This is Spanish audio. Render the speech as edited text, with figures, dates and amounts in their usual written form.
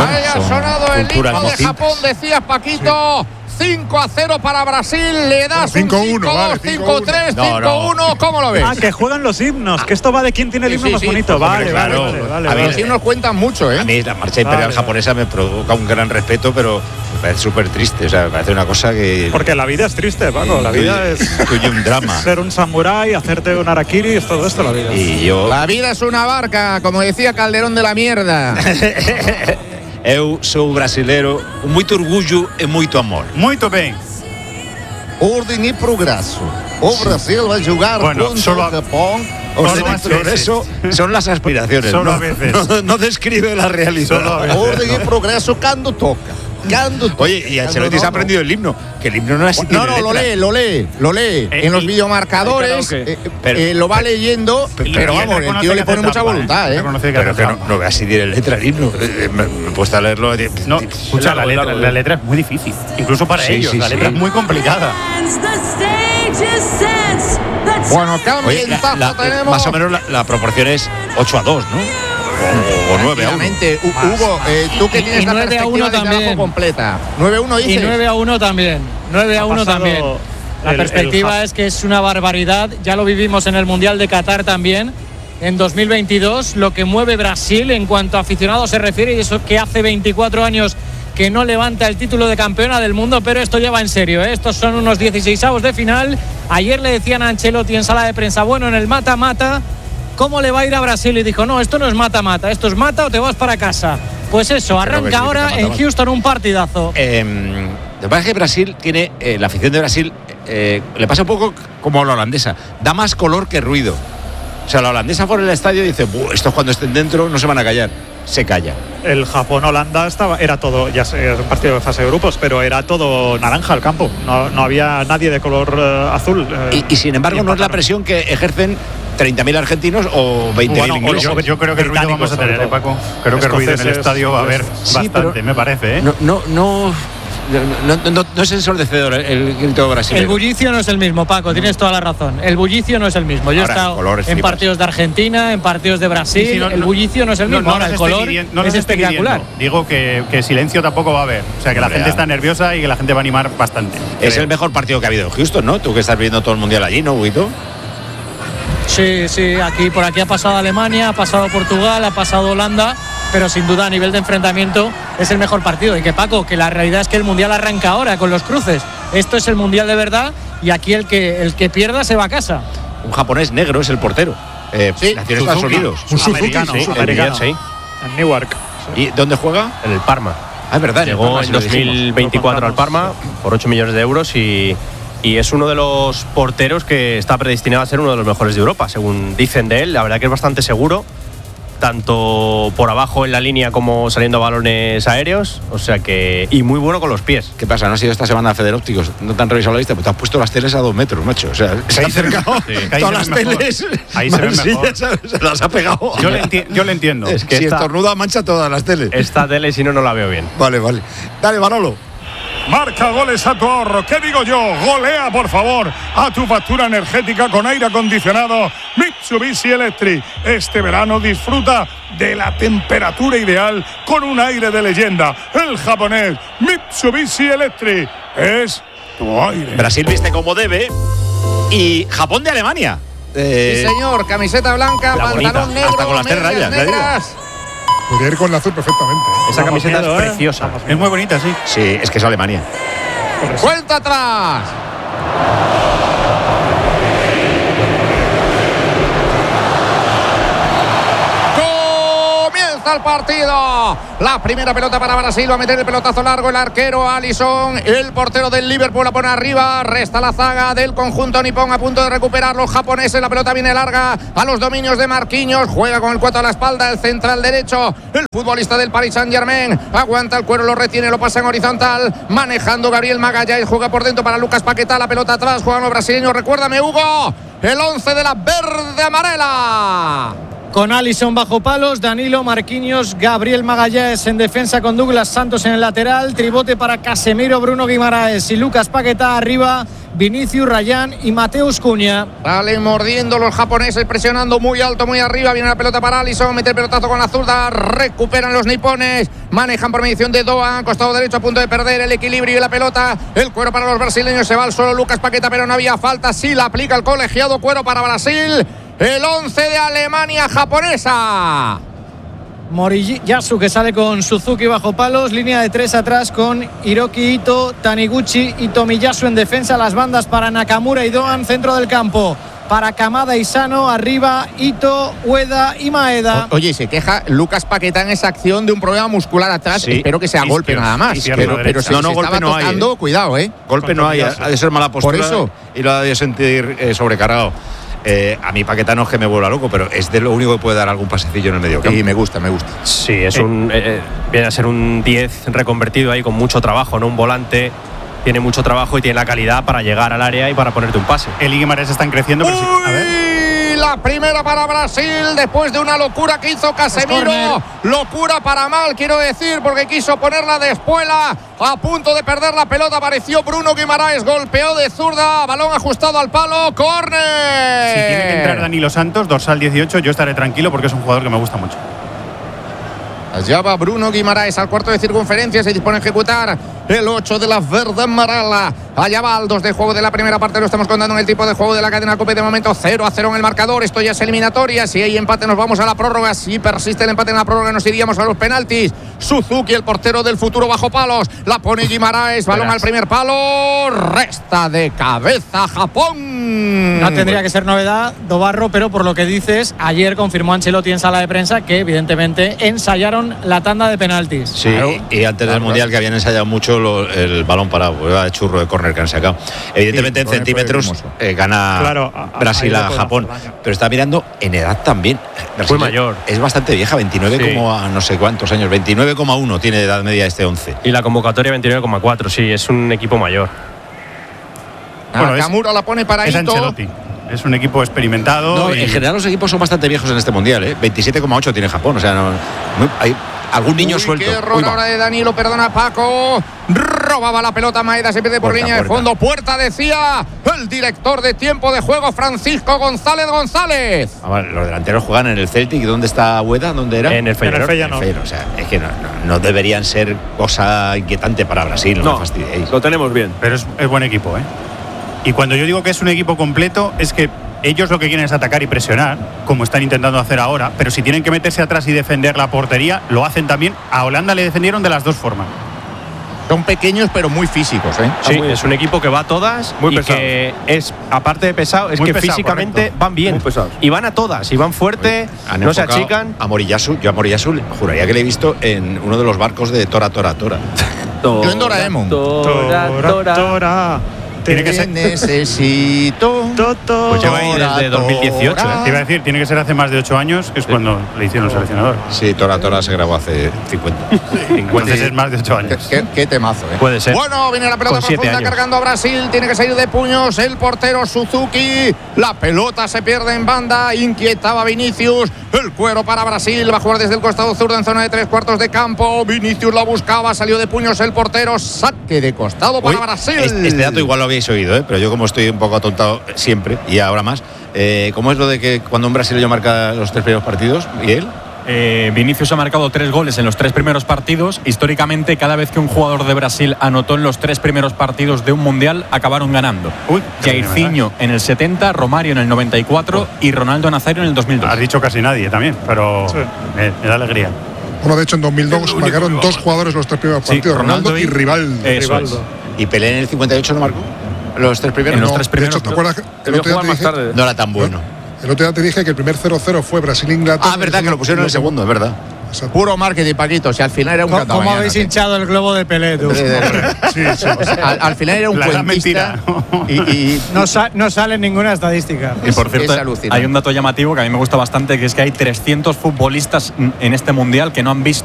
Ahí ha sonado el himno de Japón, decías, Paquito. 5-0 para Brasil, le das 5-1, 5-3, 5-1, ¿cómo lo ves? Que juegan los himnos, que esto va de quién tiene el himno más bonito. Vale. A mí los himnos cuentan mucho, ¿eh? A mí la marcha imperial japonesa me provoca un gran respeto, pero me parece súper triste, o sea, me parece una cosa que… Porque la vida es triste, Paco, la vida es… Incluye un drama. Ser un samurái, hacerte un harakiri, es todo esto la vida. La vida es una barca, como decía Calderón de la Mierda. Eu sou brasileiro, muito orgulho e muito amor. Muito bem. Ordem e progreso. O Brasil vai jogar contra o Japón. Orden y progreso son las aspiraciones. Solo a veces. No describe la realidad. Orden y progreso cuando toca. Oye, y Ancelotti se ha aprendido el himno, que el himno no es así. No, lo lee. En los videomarcadores lo va leyendo, pero vamos, el tío le pone mucha voluntad, ¿eh? Pero que no ve así de letra el himno. Me cuesta leerlo. No, escucha, la letra es muy difícil, incluso para ellos. La letra es muy complicada. Bueno, cambiazo tenemos. Más o menos la proporción es 8-2, ¿no? O 9-1. Hugo, tú que tienes la perspectiva de trabajo completa. 9-1 dices. Y 9-1 también. 9-1 también. La perspectiva es que es una barbaridad. Ya lo vivimos en el Mundial de Qatar también. En 2022, lo que mueve Brasil en cuanto a aficionados se refiere, y eso que hace 24 años que no levanta el título de campeona del mundo, pero esto ya va en serio, ¿eh? Estos son unos 16avos de final. Ayer le decían a Ancelotti en sala de prensa, bueno, en el mata-mata, ¿cómo le va a ir a Brasil? Y dijo, no, esto no es mata-mata, esto es mata o te vas para casa. Pues eso, arranca ahora en Houston un partidazo. Lo que pasa es que Brasil tiene, la afición de Brasil, le pasa un poco como a la holandesa, da más color que ruido. O sea, la holandesa por el estadio dice, estos cuando estén dentro no se van a callar. Se calla. El Japón-Holanda era todo, ya sé, es un partido de fase de grupos, pero era todo naranja el campo. No había nadie de color azul. Y sin embargo, no es la presión que ejercen 30.000 argentinos o 20.000 ingleses. Yo creo que ruido vamos a tener, Paco. Creo que ruido en el estadio va a haber bastante, me parece, ¿eh? No es ensordecedor el grito brasileño. El bullicio no es el mismo, Paco, tienes toda la razón. El bullicio no es el mismo. Yo he estado en partidos de Argentina, en partidos de Brasil. El bullicio no es el mismo. Ahora, el color es espectacular. Digo que silencio tampoco va a haber. O sea, que la gente está nerviosa y que la gente va a animar bastante. Es el mejor partido que ha habido en Houston, ¿no? Tú que estás viendo todo el mundial allí, ¿no, Huguito? Sí, por aquí ha pasado Alemania, ha pasado Portugal, ha pasado Holanda, pero sin duda a nivel de enfrentamiento es el mejor partido. Y que, Paco, que la realidad es que el mundial arranca ahora con los cruces. Esto es el mundial de verdad y aquí el que pierda se va a casa. Un japonés negro es el portero. Nació en Estados Unidos. Un americano. Sí. En Newark. ¿Y dónde juega? En el Parma. Ah, es verdad. Llegó en 2024 al Parma por 8 millones de euros y es uno de los porteros que está predestinado a ser uno de los mejores de Europa, según dicen de él. La verdad que es bastante seguro, tanto por abajo en la línea como saliendo a balones aéreos, o sea que… y muy bueno con los pies. ¿Qué pasa? ¿No ha sido esta semana Feder Ópticos? ¿No te han revisado la lista? Pues te has puesto las teles a 2 metros, macho. O sea, se ha acercado todas las teles. Ahí se ven mejor. Se las ha pegado. Yo le entiendo. Es que si estornuda mancha todas las teles. Esta tele, si no la veo bien. Vale. Dale, Manolo. Marca goles a tu ahorro. ¿Qué digo yo? Golea, por favor, a tu factura energética con aire acondicionado Mitsubishi Electric. Este verano disfruta de la temperatura ideal con un aire de leyenda. El japonés Mitsubishi Electric es tu aire. Brasil viste como debe y Japón de Alemania. Sí, señor. Camiseta blanca, pantalón negro, hasta con las 3 rayas. negras. Podría ir con la azul perfectamente. Esa camiseta es preciosa. Es muy bonita, sí. Sí, es que es Alemania. Cuenta atrás. Comienza el partido. La primera pelota para Brasil. Va a meter el pelotazo largo el arquero Alisson. El portero del Liverpool la pone arriba. Resta la zaga del conjunto nipón a punto de recuperar los japoneses. La pelota viene larga a los dominios de Marquinhos. Juega con el cuatro a la espalda. El central derecho. El futbolista del Paris Saint-Germain. Aguanta el cuero, lo retiene, lo pasa en horizontal. Manejando Gabriel Magalhães. Juega por dentro para Lucas Paquetá. La pelota atrás. Juegan los brasileños. Recuérdame, Hugo. El 11 de la verde amarela. con Alisson bajo palos, Danilo, Marquinhos, Gabriel Magallanes en defensa con Douglas Santos en el lateral, tribote para Casemiro, Bruno Guimaraes y Lucas Paquetá arriba, Vinicius, Rayán y Mateus Cunha. Salen mordiendo los japoneses, presionando muy alto, muy arriba. Viene la pelota para Alisson, mete el pelotazo con la zurda, recuperan los nipones, manejan por mediación de Doan, costado derecho a punto de perder el equilibrio y la pelota. El cuero para los brasileños, se va al suelo Lucas Paquetá, pero no había falta. Sí la aplica el colegiado, cuero para Brasil. El 11 de Alemania japonesa. Moriyasu, que sale con Suzuki bajo palos, línea de 3 atrás con Hiroki Ito, Taniguchi y Tomiyasu en defensa, las bandas para Nakamura y Doan, centro del campo para Kamada y Sano, arriba Ito, Ueda y Maeda. Oye, se queja Lucas Paquetá en esa acción de un problema muscular atrás. Sí. Espero que sea golpe nada más. Pero si no, golpe no hay. Cuidado, Golpe no hay, ha de ser mala postura. Por eso. Y lo ha de sentir sobrecargado. A mí Paquetá no es que me vuelva loco, pero es de lo único que puede dar algún pasecillo en el medio campo. Sí, me gusta. Sí, es viene a ser un 10 reconvertido ahí con mucho trabajo, ¿no? Un volante, tiene mucho trabajo y tiene la calidad para llegar al área y para ponerte un pase. El y Guimaraes están creciendo, pero sí. A ver. La primera para Brasil después de una locura que hizo Casemiro. Locura para mal, quiero decir, porque quiso ponerla de espuela. A punto de perder la pelota apareció Bruno Guimaraes, golpeó de zurda, balón ajustado al palo, córner. Si tiene que entrar Danilo Santos, dorsal 18, yo estaré tranquilo porque es un jugador que me gusta mucho. Allá va Bruno Guimaraes al cuarto de circunferencia, se dispone a ejecutar el 8 de la Verde Marala. Allá va al 2 de juego de la primera parte, lo estamos contando en el tipo de juego de la cadena COPE. De momento 0-0 en el marcador, esto ya es eliminatoria. Si hay empate nos vamos a la prórroga, si persiste el empate en la prórroga nos iríamos a los penaltis. Suzuki, el portero del futuro bajo palos, la pone Guimaraes, balón al primer palo, resta de cabeza Japón. No tendría que ser novedad, Dobarro, pero por lo que dices, ayer confirmó Ancelotti en sala de prensa que evidentemente ensayaron la tanda de penaltis. Sí, claro. Y antes del Mundial que habían ensayado mucho el balón parado, era de churro de córner que han sacado. Evidentemente sí, en centímetros gana Brasil a Japón, pero está mirando en edad también. Fue mayor. Es bastante vieja, 29, no sé cuántos años, 29,1 tiene de edad media este 11. Y la convocatoria 29,4, sí, es un equipo mayor. Bueno, Nakamura la pone para Ito. Es un equipo experimentado. No, en general los equipos son bastante viejos en este mundial, 27,8 tiene Japón, o sea, hay algún niño suelto. Qué error ahora de Danilo, perdona Paco. Robaba la pelota Maeda, se pierde por línea de fondo. Puerta, decía el director de tiempo de juego, Francisco González. Los delanteros juegan en el Celtic. ¿Dónde está Ueda? ¿Dónde era? En el Feyenoord. O sea, es que no deberían ser cosa inquietante para Brasil. No me fastidiéis. Lo tenemos bien. Pero es buen equipo, Y cuando yo digo que es un equipo completo, es que ellos lo que quieren es atacar y presionar, como están intentando hacer ahora, pero si tienen que meterse atrás y defender la portería, lo hacen también. A Holanda le defendieron de las dos formas. Son pequeños pero muy físicos, Sí, es un equipo que va a todas muy y pesado. Que es, aparte de pesado, es muy que pesado, físicamente correcto. Van bien. Y van a todas, y van fuerte, no se achican. A Moriyasu, yo a Moriyasu juraría que le he visto en uno de los barcos de Tora. Yo en Doraemon. Tora. Tiene que ser. Necesito. Pues lleva ahí desde 2018. Te iba a decir, tiene que ser hace más de 8 años, que es cuando le hicieron el seleccionador. Sí, Tora se grabó hace 50. Entonces es más de 8 años. Qué temazo, Puede ser. Bueno, viene la pelota profunda cargando a Brasil. Tiene que salir de puños el portero Suzuki. La pelota se pierde en banda. Inquietaba Vinicius. El cuero para Brasil. Va a jugar desde el costado zurdo en zona de 3/4 de campo. Vinicius la buscaba. Salió de puños el portero. Saque de costado para Brasil. Este dato igual lo habéis oído, pero yo como estoy un poco atontado siempre y ahora más, ¿cómo es lo de que cuando un brasileño marca los 3 primeros partidos, Miguel? Vinicius ha marcado 3 goles en los 3 primeros partidos. Históricamente, cada vez que un jugador de Brasil anotó en los 3 primeros partidos de un mundial, acabaron ganando. Jairzinho en el 70, Romario en el 94 y Ronaldo Nazario en el 2002. Has dicho casi nadie también, pero me da alegría. Bueno, de hecho en 2002 marcaron 2 jugadores los 3 primeros partidos, Ronaldo y Rivaldo. ¿Y Pelé en el 58 no marcó? ¿Los 3 primeros? En los 3 primeros. De hecho, ¿te acuerdas que el otro día más tarde? No era tan bueno. El otro día te dije que el primer 0-0 fue Brasil-Inglaterra. Verdad, que lo pusieron en el segundo, es verdad. Puro marketing, Paquito. Si al final era un catabañano. ¿Cómo habéis hinchado el globo de Pelé, tú? Sí. O sea, al final era un cuentista. Y no sale en ninguna estadística. Y por cierto, hay un dato llamativo que a mí me gusta bastante, que es que hay 300 futbolistas en este mundial que no han visto